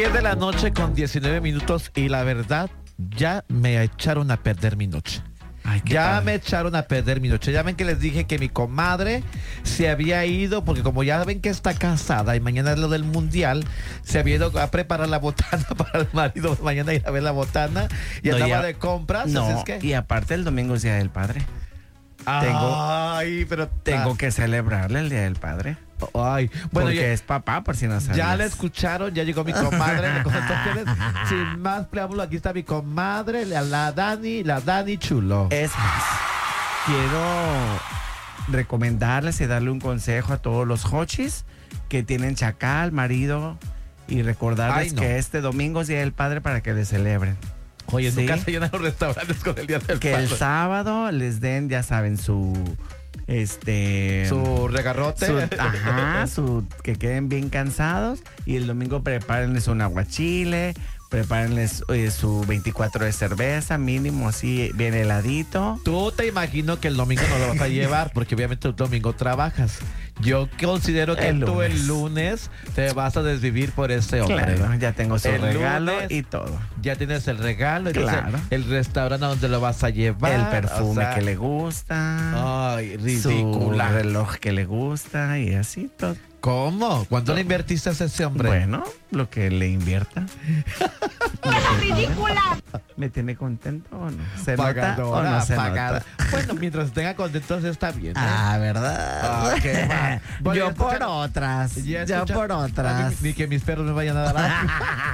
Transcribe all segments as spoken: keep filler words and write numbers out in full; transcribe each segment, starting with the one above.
diez de la noche con diecinueve minutos y la verdad, ya me echaron a perder mi noche. Ay, ya padre. me echaron a perder mi noche. Ya ven que les dije que mi comadre se había ido, porque como ya ven que está casada y mañana es lo del mundial, se había ido a preparar la botana para el marido. Mañana ir a ver la botana y No, andaba ya- de compras. No, así es que... y aparte el domingo es Día del Padre. tengo- Ay, pero... Tengo que celebrarle el Día del Padre. Ay, bueno, Porque ya- es papá, por si no sabías. Ya la escucharon, ya llegó mi comadre. Me contestó ustedes. Sin más preámbulo, aquí está mi comadre, la, la Dani, la Dani Chulo. Es más, quiero recomendarles y darle un consejo a todos los hochis que tienen chacal, marido, y recordarles Ay, no. que este domingo es Día del Padre para que le celebren. Oye, en tu Sí. casa llenan los restaurantes con el día del Que el padre. sábado les den, ya saben, su... Este... Su regarrote. Su- ajá, su, que queden bien cansados. Y el domingo prepárenles un aguachile, prepárenles eh, su veinticuatro de cerveza, mínimo así, bien heladito. Tú te imagino que el domingo no lo vas a llevar, porque obviamente el domingo trabajas. Yo considero que El tú lunes. el lunes te vas a desvivir por ese hombre. Claro, ya tengo su El regalo lunes, y todo. Ya tienes el regalo, entonces, Claro. el restaurante a donde lo vas a llevar. El perfume o sea, que le gusta. Ay, Su ridícula. reloj que le gusta y así todo. ¿Cómo? ¿Cuánto le invertiste a ese hombre? Bueno, lo que le invierta. ridícula! ¿Me tiene contento o no? ¿Se nota o Pagadora, no se pagada. nota? Bueno, mientras tenga contentos está bien. ¿eh? Ah, ¿verdad? Ah, qué mal. Bueno, Yo ya por escucha- otras. Ya Yo escucha- por A otras. mí, ni que mis perros me vayan a dar.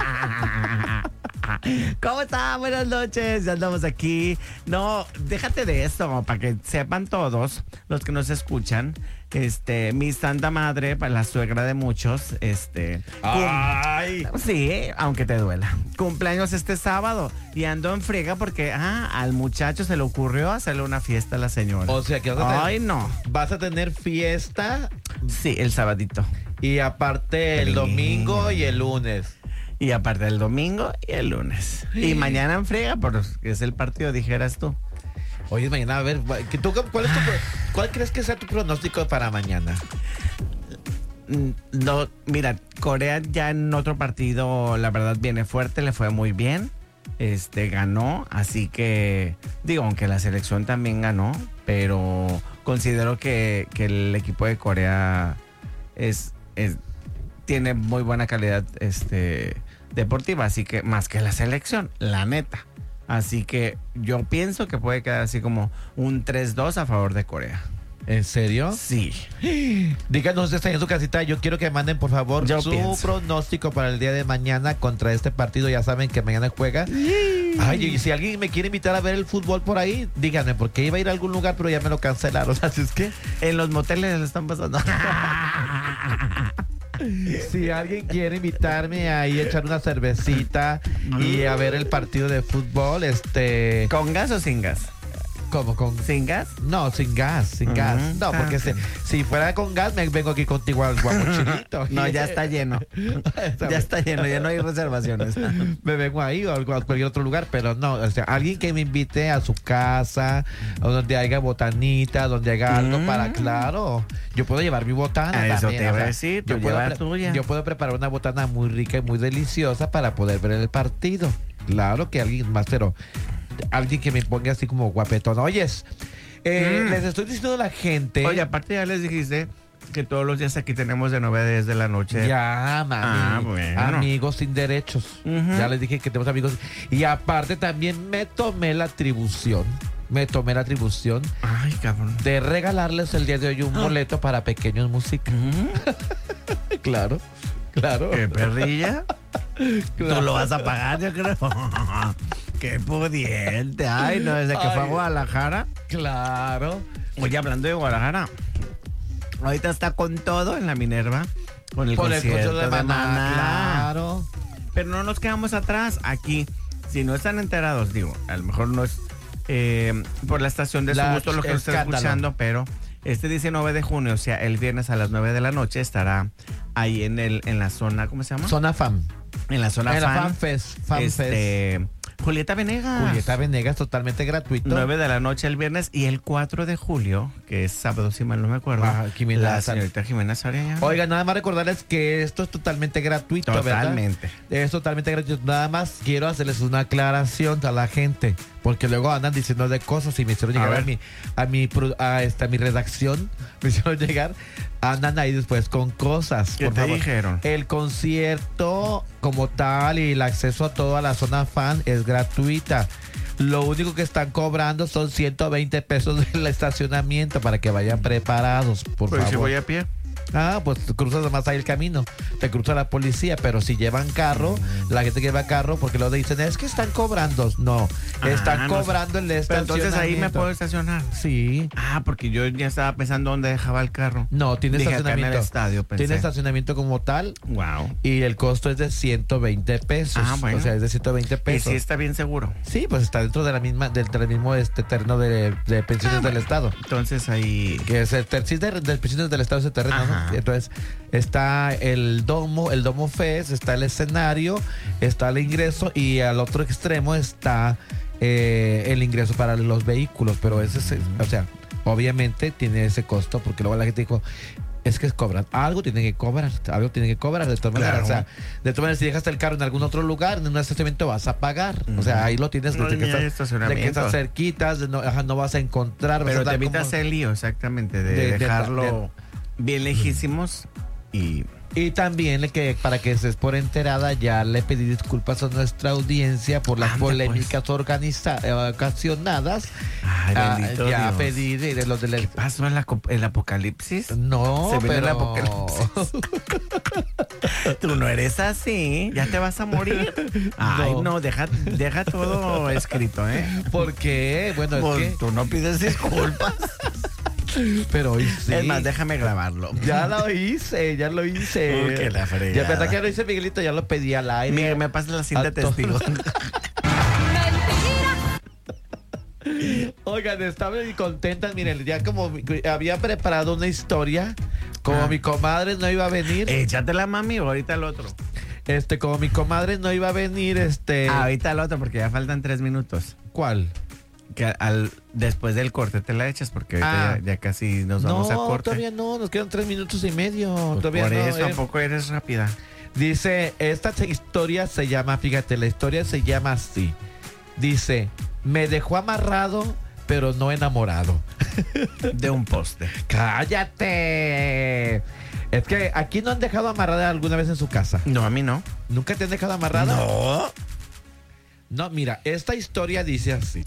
¿Cómo están? Buenas noches, ya andamos aquí. No, déjate de esto, para que sepan todos los que nos escuchan. Este, mi santa madre, para la suegra de muchos, este. Ay. cum- Sí, aunque te duela. Cumpleaños este sábado y ando en friega porque, ah, al muchacho se le ocurrió hacerle una fiesta a la señora. O sea que vas a tener, Ay, no. vas a tener fiesta Sí, el sabadito. y aparte el Sí. domingo y el lunes. Y aparte el domingo y el lunes. Y mañana en friega, porque es el partido, dijeras tú. Oye, mañana, a ver, ¿qué- tú, ¿cuál, es tu, ¿cuál crees que sea tu pronóstico para mañana? Mm, No, mira, Corea ya en otro partido, la verdad, viene fuerte, le fue muy bien. Este, ganó, así que, digo, aunque la selección también ganó, pero considero que, que el equipo de Corea es, es- tiene muy buena calidad este, deportiva, así que más que la selección, la neta. Así que yo pienso que puede quedar así como un tres dos a favor de Corea. ¿En serio? Sí. Díganos desde en su casita, yo quiero que manden por favor Yo su pienso. pronóstico para el día de mañana contra este partido. Ya saben que mañana juega. Ay, y si alguien me quiere invitar a ver el fútbol por ahí, díganme, porque iba a ir a algún lugar, pero ya me lo cancelaron. Así es que En los moteles le están pasando. si alguien quiere invitarme ahí a echar una cervecita y a ver el partido de fútbol, este, ¿Con gas o sin gas? como con ¿Sin gas? no, sin gas, sin Ujú, gas. No, ah, porque ok. si, si fuera con gas, me vengo aquí contigo al guapochilito. No, ya está lleno. Ya está lleno, ya no hay reservaciones. Me vengo ahí o a cualquier otro lugar, pero no, o sea, alguien que me invite a su casa, o donde haya botanita, donde haya algo Mm. para, claro, yo puedo llevar mi botana. A eso también, te iba o a sea, decir, tú yo puedo, lleva pre- tuya. yo puedo preparar una botana muy rica y muy deliciosa para poder ver el partido. Claro que alguien más, pero alguien que me ponga así como guapetón. Oyes, eh, Mm. les estoy diciendo a la gente. Oye, aparte ya les dijiste que todos los días aquí tenemos de nueve a diez de la noche. Ya, mami. Ah, bueno. Amigos sin derechos. Ujú. Ya les dije que tenemos amigos. Y aparte también me tomé la atribución. Me tomé la atribución Ay, cabrón. de regalarles el día de hoy un boleto para Pequeños Música. Mm, Claro, claro. ¿Qué perrilla? Claro. Tú lo vas a pagar, yo creo. Qué pudiente. Ay, no, desde que fue a Ay. Guadalajara. Claro. Oye, hablando de Guadalajara, ahorita está con todo en la Minerva, con el Por el concierto concierto de Maná. Claro. Pero no nos quedamos atrás. Aquí, si no están enterados, digo, a lo mejor no es eh, por la estación de su La gusto lo que nos está escándalo. escuchando, pero este diecinueve de junio, o sea, el viernes a las nueve de la noche, estará ahí en el en la zona, ¿cómo se llama? Zona Fan. en la zona En la fan. Fan Fest. Fan Fest. este, Julieta Venegas. Julieta Venegas, totalmente gratuito. nueve de la noche el viernes y el cuatro de julio, que es sábado, si mal no me acuerdo. Ah, Jimena la Sar- señorita Jimena Sariñana. Oiga, nada más recordarles que esto es totalmente gratuito, Totalmente. ¿verdad? Es totalmente gratuito. Nada más quiero hacerles una aclaración a la gente, porque luego andan diciendo de cosas y me hicieron A llegar a, ver. mi a mi pro- a esta a mi redacción, me hicieron llegar, andan ahí después con cosas. ¿Qué por te favor. dijeron? El concierto como tal y el acceso a toda la zona fan es gratuita. Lo único que están cobrando son ciento veinte pesos del estacionamiento para que vayan preparados, por Pues favor. si voy a pie. Ah, pues cruzas además ahí el camino, te cruza la policía, pero si llevan carro, la gente que lleva carro, porque luego dicen, es que están cobrando. No, Ah, están no sé. cobrando el Pero estacionamiento. entonces ahí me puedo estacionar. Sí. Ah, porque yo ya estaba pensando dónde dejaba el carro. No, tiene Dije, acá en estacionamiento. el estadio, pensé. Tiene estacionamiento como tal Wow. y el costo es de ciento veinte pesos. Ah, bueno. O sea, es de ciento veinte Y pesos. sí está bien seguro. Sí, pues está dentro de la misma, del, del mismo este terreno de, de pensiones Ah, del bueno. Estado. Entonces ahí... Que es el ter- sí, de, de pensiones del Estado ese terreno, Ajá. ¿no? Entonces, está el domo, el domo Fest, está el escenario, está el ingreso y al otro extremo está eh, el ingreso para los vehículos, pero ese es, o sea, obviamente tiene ese costo porque luego la gente dijo, es que cobran, algo tienen que cobrar, algo tienen que cobrar de todas maneras, Claro. o sea, de todas maneras si dejaste el carro en algún otro lugar, en un estacionamiento vas a pagar, o sea, ahí lo tienes No, desde ni que hay estás, de que estacionamiento. estás cerquitas, de no, ajá, no vas a encontrar, vas a Pero te andar evitas como- el lío, exactamente, de, De- de- dejarlo de- bien lejísimos y... Y también le que para que estés por enterada, ya le pedí disculpas a nuestra audiencia por las Anda, polémicas organiza- eh, ocasionadas. Ay, Ah, bendito ya Dios. pedí de, de los del ¿Qué pasó en la co- el apocalipsis? no, Se viene el pero apocalipsis. Tú no eres así, ya te vas a morir. Ay, No. no, deja, deja todo escrito, ¿eh? ¿por qué? Bueno, Pues, es que tú no pides disculpas. pero hoy sí. Es más, déjame grabarlo. Ya lo hice, ya lo hice. Uy, que la fregada. Ya verdad que ya lo hice, Miguelito, ya lo pedí al aire. Mira, me pasa la cinta A de todos. testigo. Oigan, estaban muy contentas, miren, ya como había preparado una historia, como Ah. mi comadre no iba a venir, Échatela, mami, o ahorita el otro. este, como mi comadre no iba a venir, este, Ah, ahorita el otro, porque ya faltan tres minutos. ¿cuál? Que al, después del corte te la echas, porque ahorita Ah. ya, ya casi nos vamos no, a corte. todavía no, nos quedan tres minutos y medio, Pues todavía por no. eso, eh. ¿a poco eres rápida? Dice, esta se- historia se llama, fíjate, la historia se llama así. Dice, me dejó amarrado, pero no enamorado. De un poste. ¡Cállate! Es que aquí no han dejado amarrada alguna vez en su casa. No, a mí no. ¿Nunca te han dejado amarrada? No. No, mira, esta historia dice así.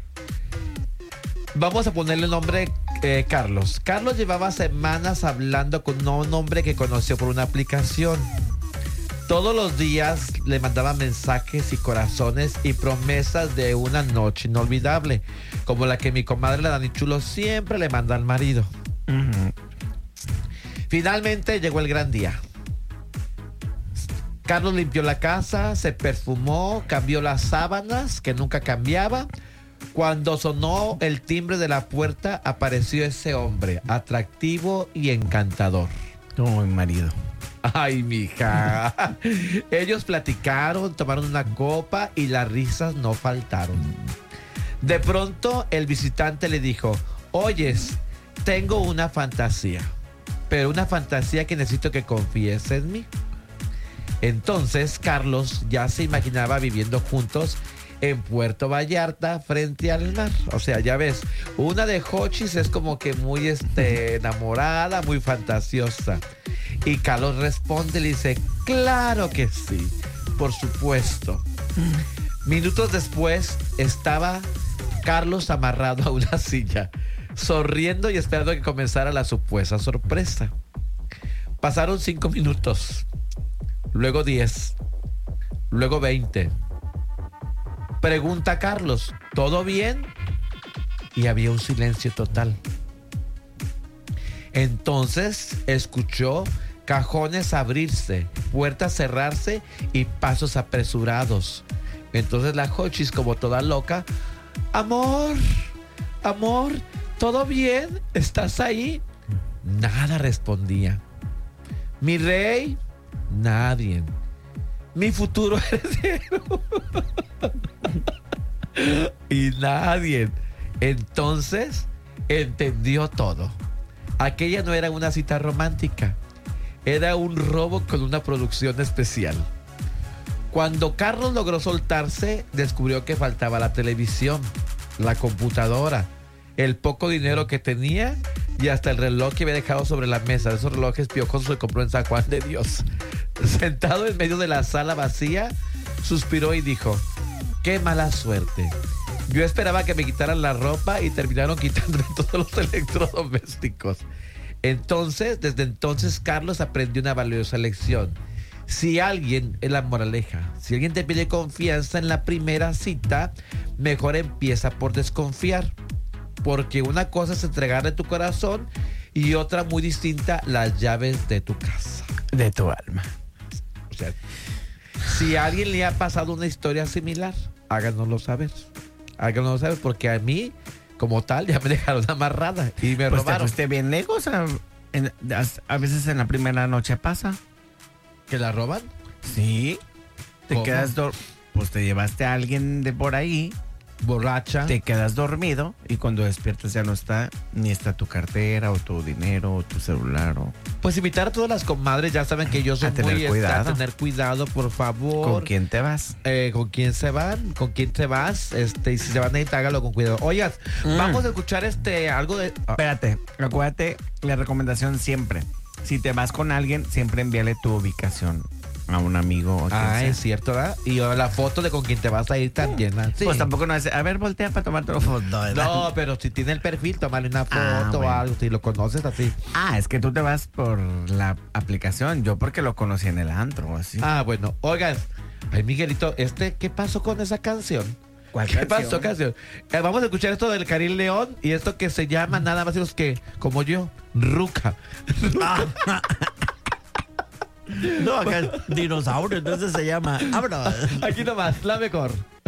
Vamos a ponerle el nombre eh, Carlos. Carlos llevaba semanas hablando con un hombre que conoció por una aplicación. Todos los días le mandaba mensajes y corazones y promesas de una noche inolvidable, como la que mi comadre la Dani Chulo siempre le manda al marido. Ujú. Finalmente llegó el gran día. Carlos limpió la casa, se perfumó, cambió las sábanas que nunca cambiaba. Cuando sonó el timbre de la puerta, apareció ese hombre, atractivo y encantador. No, mi marido. Ay, mija. Ellos platicaron, tomaron una copa y las risas no faltaron. De pronto, el visitante le dijo, oyes, tengo una fantasía, pero una fantasía que necesito que confíes en mí. Entonces, Carlos ya se imaginaba viviendo juntos en Puerto Vallarta frente al mar. O sea, ya ves, una de Hochis es como que muy este, enamorada, muy fantasiosa. Y Carlos responde y le dice, claro que sí, por supuesto. Minutos después estaba Carlos amarrado a una silla, sonriendo y esperando que comenzara la supuesta sorpresa. Pasaron cinco minutos, luego diez, luego veinte. Pregunta a Carlos, ¿todo bien? Y había un silencio total. Entonces escuchó cajones abrirse, puertas cerrarse y pasos apresurados. Entonces la Hochis, como toda loca, amor, amor, ¿todo bien? ¿Estás ahí? Nada respondía. Mi rey, nadie. Mi futuro heredero. Y nadie. Entonces entendió todo. Aquella no era una cita romántica. Era un robo con una producción especial. Cuando Carlos logró soltarse, descubrió que faltaba la televisión, la computadora, el poco dinero que tenía y hasta el reloj que había dejado sobre la mesa. Esos relojes piojosos que compró en San Juan de Dios. Sentado en medio de la sala vacía, suspiró y dijo: qué mala suerte. Yo esperaba que me quitaran la ropa y terminaron quitándome todos los electrodomésticos. Entonces, desde entonces, Carlos aprendió una valiosa lección. Si alguien, es la moraleja, si alguien te pide confianza en la primera cita, mejor empieza por desconfiar. Porque una cosa es entregarle tu corazón y otra muy distinta, las llaves de tu casa. De tu alma. O sea, si a alguien le ha pasado una historia similar, háganoslo saber. Háganoslo saber, porque a mí, como tal, ya me dejaron amarrada y me Pues te robaron. fuiste bien lejos. A, en- a- a veces en la primera noche pasa. ¿Que la roban? Sí. Te ¿Cómo? quedas dor- pues te llevaste a alguien de por ahí, Borracha. te quedas dormido y cuando despiertas ya no está, ni está tu cartera o tu dinero o tu celular o Pues invitar a todas las comadres, ya saben que yo soy A tener muy cuidado. a tener cuidado, por favor. con quién te vas. Eh, ¿Con quién se van? ¿Con quién te vas? Este, y si se van a ir, hágalo con cuidado. Oigas, Mm. vamos a escuchar este algo de. ah, Espérate, acuérdate, la recomendación siempre. Si te vas con alguien, siempre envíale tu ubicación a un amigo o quien Ah, sea. es cierto, ¿verdad? Y la foto de con quién te vas a ir también, ¿verdad? Sí. Pues tampoco no es, a ver, voltea para tomarte una foto. ¿verdad? No, pero si tiene el perfil, tómale una foto Ah, o bueno. algo, si lo conoces así. Ah, es que tú te vas por la aplicación. Yo porque lo conocí en el antro, así. Ah, bueno, oigan. Ay, Miguelito, este, ¿qué pasó con esa canción? ¿Cuál ¿Qué canción? pasó, canción? Eh, vamos a escuchar esto del Caril León y esto que se llama nada más y menos que, como yo, Ruca. No, acá dinosaurio, entonces se llama. Vámonos. Aquí nomás, la mejor.